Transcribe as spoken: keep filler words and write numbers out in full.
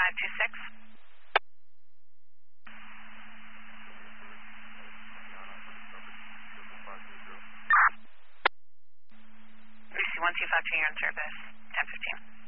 five two six. Lucy one two five two, you're in service, ten fifteen.